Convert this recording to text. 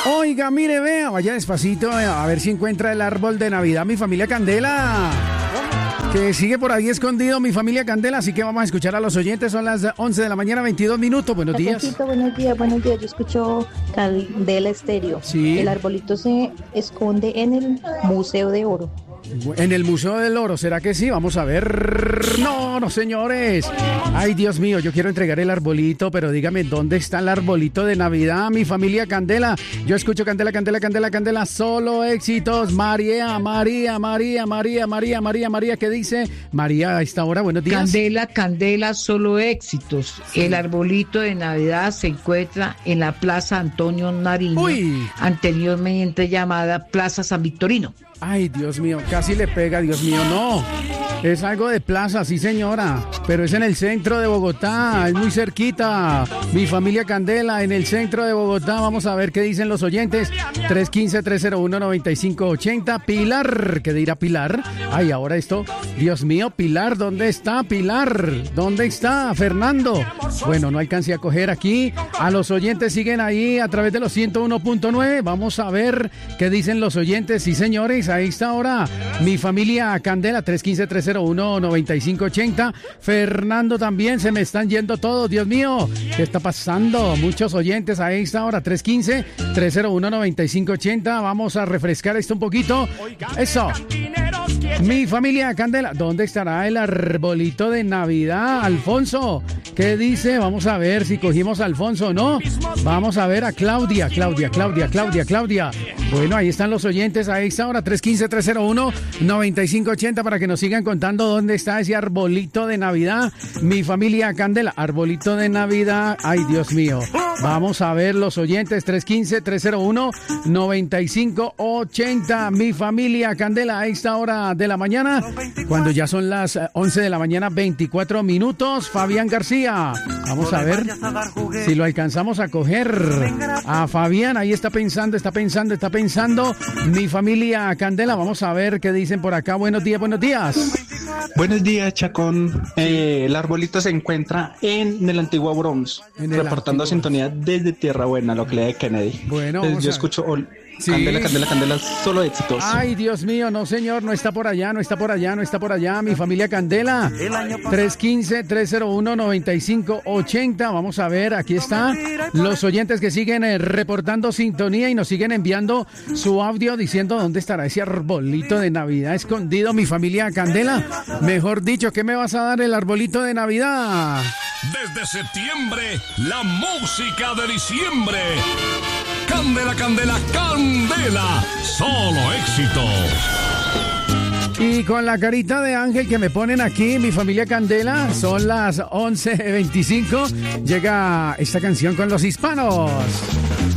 Oiga, mire, vea, vaya despacito a ver si encuentra el árbol de Navidad, mi familia Candela. Que sigue por ahí escondido mi familia Candela, así que vamos a escuchar a los oyentes. Son las 11 de la mañana, 22 minutos. Buenos días. Buenos días, buenos días. Yo escucho Candela Estéreo. Sí. El arbolito se esconde en el Museo de Oro. En el Museo del Oro, ¿será que sí? Vamos a ver. No, señores. Ay, Dios mío, yo quiero entregar el arbolito, pero dígame, ¿dónde está el arbolito de Navidad, mi familia Candela? Yo escucho Candela, Candela, Candela, Candela, solo éxitos. María, ¿qué dice? María, a esta hora, buenos días. Candela, Candela, solo éxitos. Sí. El arbolito de Navidad se encuentra en la Plaza Antonio Nariño, anteriormente llamada Plaza San Victorino. Ay, Dios mío, casi le pega, Dios mío, no. Es algo de plaza, sí señora, pero es en el centro de Bogotá, es muy cerquita. Mi familia Candela, en el centro de Bogotá. Vamos a ver qué dicen los oyentes. 315-301-9580. Pilar, ¿qué dirá Pilar? Ay, ahora esto, Dios mío, Pilar, ¿dónde está Pilar? ¿Dónde está Fernando? Bueno, no alcancé a coger aquí. A los oyentes siguen ahí a través de los 101.9. Vamos a ver qué dicen los oyentes, sí señores. Ahí está ahora mi familia Candela, 315-301-9580. Fernando también, se me están yendo todos, Dios mío, ¿qué está pasando? Muchos oyentes, ahí está ahora, 315-301-9580. Vamos a refrescar esto un poquito. Eso. Mi familia Candela, ¿dónde estará el arbolito de Navidad? Alfonso, ¿qué dice? Vamos a ver si cogimos a Alfonso o no. Vamos a ver a Claudia. Bueno, ahí están los oyentes, ahí está ahora, 315-301-9580, para que nos sigan contando dónde está ese arbolito de Navidad. Mi familia Candela, arbolito de Navidad. Ay, Dios mío. Vamos a ver los oyentes, 315-301-9580. Mi familia Candela, a esta hora de la mañana, cuando ya son las 11 de la mañana, 24 minutos. Fabián García, vamos a ver si lo alcanzamos a coger. A Fabián, ahí está pensando. Mi familia Candela, vamos a ver qué dicen por acá. Buenos días. Buenos días, Chacón. El arbolito se encuentra en el antiguo Bronx, reportando sintonía desde Tierra Buena, localidad de Kennedy. Bueno, yo escucho Candela, solo éxitos. Ay, Dios mío, no señor, no está por allá. Mi familia Candela, 315-301-9580. Vamos a ver, aquí está los oyentes que siguen reportando sintonía y nos siguen enviando su audio diciendo dónde estará ese arbolito de Navidad escondido, mi familia Candela. Mejor dicho, ¿qué me vas a dar el arbolito de Navidad? Desde septiembre, la música de diciembre. Candela, Candela, Candela, solo éxitos. Y con la carita de ángel que me ponen aquí, mi familia Candela, son las 11:25. Llega esta canción con los hispanos.